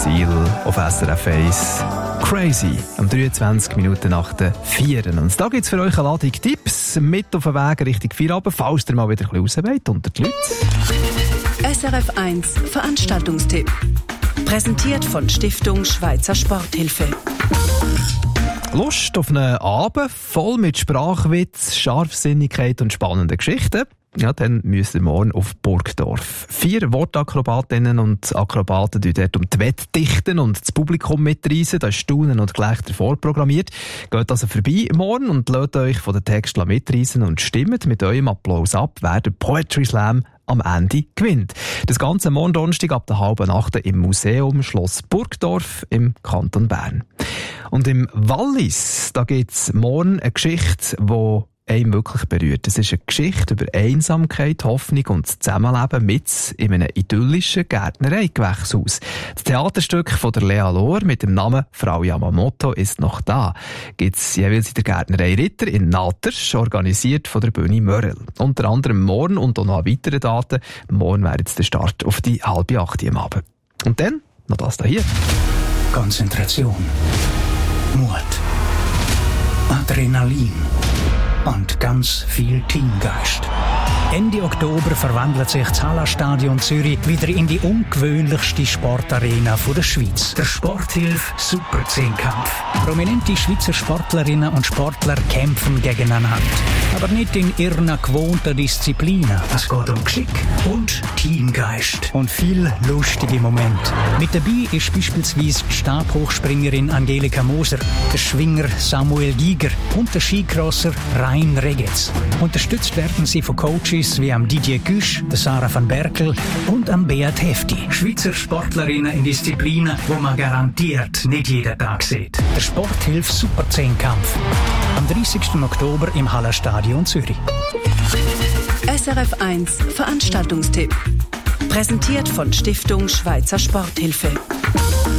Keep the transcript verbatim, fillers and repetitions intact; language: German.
Seal auf S R F eins. Crazy, am dreiundzwanzig Minuten nach der vier. Und da gibt es für euch eine Ladung Tipps mit auf den Weg Richtung Feierabend, falls ihr mal wieder ein bisschen raus wollt unter die Leute. S R F eins Veranstaltungstipp. Präsentiert von Stiftung Schweizer Sporthilfe. Lust auf einen Abend voll mit Sprachwitz, Scharfsinnigkeit und spannenden Geschichten? Ja, dann müsst ihr morgen auf Burgdorf. Vier Wortakrobatinnen und Akrobaten die dort um die Wette dichten und das Publikum mitreisen. Da ist Staunen und Gelächter vorprogrammiert. Geht also vorbei morgen und lasst euch von den Texten mitreisen und stimmt mit eurem Applaus ab, wer den Poetry Slam am Ende gewinnt. Das Ganze morgen Donnerstag ab der halben Nacht im Museum Schloss Burgdorf im Kanton Bern. Und im Wallis, da gibt es morgen eine Geschichte, die einen wirklich berührt. Es ist eine Geschichte über Einsamkeit, Hoffnung und das Zusammenleben mit in einem idyllischen Gärtnereigewächshaus. Das Theaterstück von der Lea Lohr mit dem Namen Frau Yamamoto ist noch da. Gibt es jeweils in der Gärtnerei Ritter in Natters, organisiert von der Bühne Mörel. Unter anderem morgen und auch noch an weiteren Daten. Morgen wäre jetzt der Start auf die halbe acht am Abend. Und dann noch das da hier. Konzentration, Mut, Adrenalin und ganz viel Teamgeist. Ende Oktober verwandelt sich das Hallenstadion Zürich wieder in die ungewöhnlichste Sportarena der Schweiz. Der Sporthilfe Super-Zehnkampf. Prominente Schweizer Sportlerinnen und Sportler kämpfen gegeneinander. Aber nicht in ihren gewohnten Disziplinen. Es geht um Geschick und Teamgeist. Und viel lustige Momente. Mit dabei ist beispielsweise die Stabhochspringerin Angelika Moser, der Schwinger Samuel Giger und der Skicrosser Rein Regetz. Unterstützt werden sie von Coaches wie am Didier Güsch, der Sarah van Berkel und am Beat Hefti. Schweizer Sportlerinnen in Disziplinen, wo man garantiert nicht jeden Tag sieht. Der Sporthilfe Super-Zehnkampf. Am dreißigsten Oktober im Hallenstadion Zürich. S R F eins Veranstaltungstipp. Präsentiert von Stiftung Schweizer Sporthilfe.